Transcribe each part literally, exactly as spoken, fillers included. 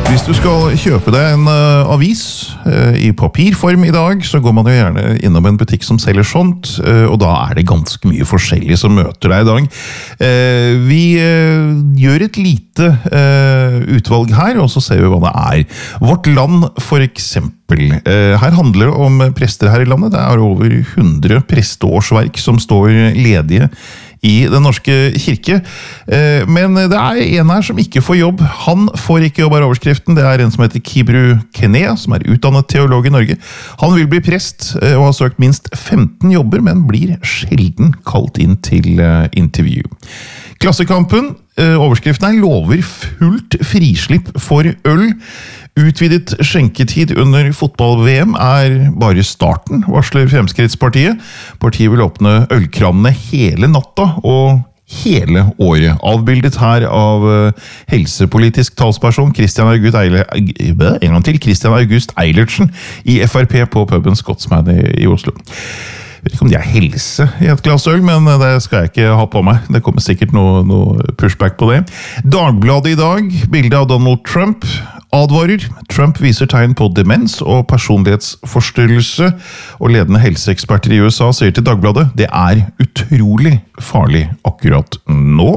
Hvis du skal kjøpe deg en uh, avis uh, i papirform i dag, så går man jo gjerne innom en butikk som selger sånt, uh, og da er det ganske mye forskjellig som møter deg i dag. Uh, vi uh, gjør et lite uh, utvalg her, og så ser vi hva det er. Vårt Land, for eksempel. Uh, her handler det om prester her i landet. Det er over hundre presteårsverk som står ledige i Den norske kirke. Men det er en her som ikke får jobb. Han får ikke jobb av overskriften. Det er en som heter Kibru Kenea, som er utdannet teolog i Norge. Han vil bli prest og har søkt minst femten jobber, men blir sjelden kalt inn til intervju. Klassekampen, overskriften er lover fullt frislipp for øl. Utvidet skjenketid under fotball-V M er bare starten, varsler Fremskrittspartiet. Partiet vil åpne ølkranene hele natta og hele året. Avbildet her av helsepolitisk talsperson Christian August Eilertsen, en gang til, Christian August Eilertsen i F R P på puben Scotsman i Oslo. Jeg vet ikke om de er helse i et glass øl, men det skal jeg ikke ha på meg. Det kommer sikkert noe, noe pushback på det. Dagbladet i dag, bilde av Donald Trump, advarer. Trump viser tegn på demens og personlighetsforstyrrelse, og ledende helseeksperter i U S A sier til Dagbladet, det er utrolig farlig akkurat nå.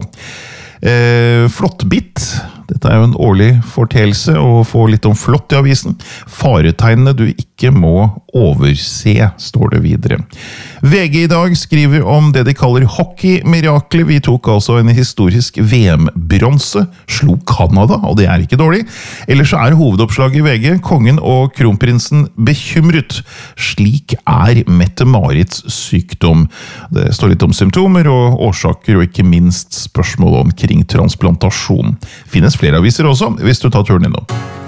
Eh, Flåttbitt. Dette er jo en årlig fortelse å få litt om flått i avisen. Faretegnene du ikke må overse, står det videre. V G i dag skriver om det de kaller hockey-mirakler. Vi tok altså en historisk V M-bronse, slo Kanada, og det er ikke dårlig. Ellers er hovedoppslaget i V G, kongen og kronprinsen bekymret. Slik er Mette-Marits sykdom. Det står litt om symptomer og årsaker, og ikke minst spørsmål omkring transplantasjon. Finnes flere aviser også, hvis du tar turen innom.